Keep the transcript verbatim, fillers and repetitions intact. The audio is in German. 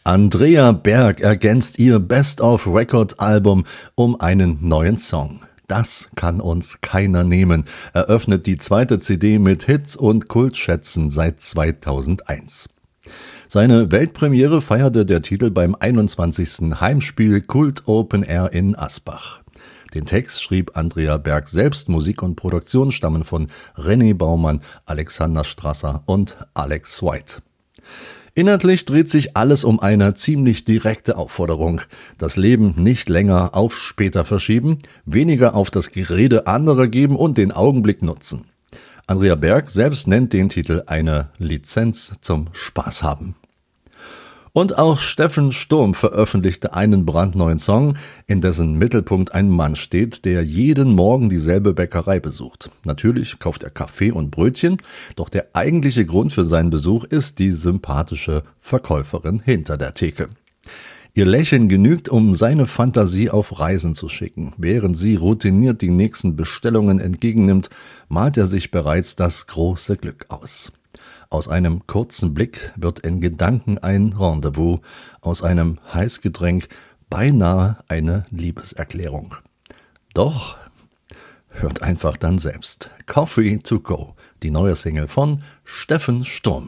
Andrea Berg ergänzt ihr Best-of-Record-Album um einen neuen Song. Das kann uns keiner nehmen, eröffnet die zweite C D mit Hits und Kultschätzen seit zweitausendeins. Seine Weltpremiere feierte der Titel beim einundzwanzigsten Heimspiel Kult Open Air in Asbach. Den Text schrieb Andrea Berg selbst, Musik und Produktion stammen von René Baumann, Alexander Strasser und Alex White. Inhaltlich dreht sich alles um eine ziemlich direkte Aufforderung. Das Leben nicht länger auf später verschieben, weniger auf das Gerede anderer geben und den Augenblick nutzen. Andrea Berg selbst nennt den Titel eine Lizenz zum Spaß haben. Und auch Steffen Sturm veröffentlichte einen brandneuen Song, in dessen Mittelpunkt ein Mann steht, der jeden Morgen dieselbe Bäckerei besucht. Natürlich kauft er Kaffee und Brötchen, doch der eigentliche Grund für seinen Besuch ist die sympathische Verkäuferin hinter der Theke. Ihr Lächeln genügt, um seine Fantasie auf Reisen zu schicken. Während sie routiniert die nächsten Bestellungen entgegennimmt, malt er sich bereits das große Glück aus. Aus einem kurzen Blick wird in Gedanken ein Rendezvous, aus einem Heißgetränk beinahe eine Liebeserklärung. Doch hört einfach dann selbst. Coffee to go, die neue Single von Steffen Sturm.